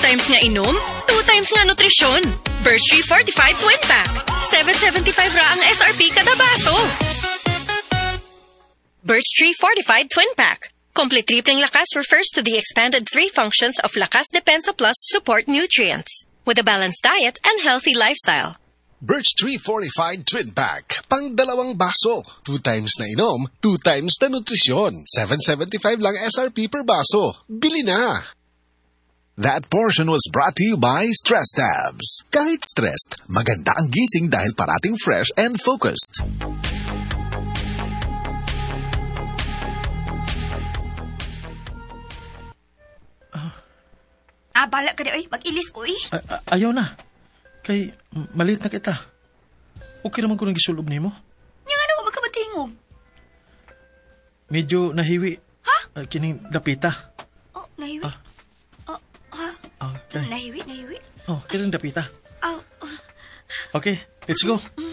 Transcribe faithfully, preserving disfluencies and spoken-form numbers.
times nga inom, two times nga nutrisyon. Birch Tree Fortified Twin Pack. seven seventy-five ra ang S R P kada baso. Birch Tree Fortified Twin Pack. Complete tripling lakas refers to the expanded three functions of Lakas Depensa Plus support nutrients. With a balanced diet and healthy lifestyle. Birch Tree Fortified Twin Pack. Pang dalawang baso. Two times na inom, two times na nutrisyon. seven seventy-five lang S R P per baso. Bili na! That portion was brought to you by Stress Tabs. Kahit stressed, maganda ang gising dahil parating fresh and focused. Ah, bala ka di, oy. Mag-ilis ko, eh. Ay- ay- ayaw na. Kay, malit na kita. Okay naman ko nang gisulob ni mo. Yang ano, magkamatingog. Medyo nahiwi. Ha? Uh, kining dapita. Oh, nahiwi. Ah. Oh, ha? Oh, okay. Nahiwi, nahiwi. Oh, kining dapita. Oh, oh. Okay, let's go. Mm.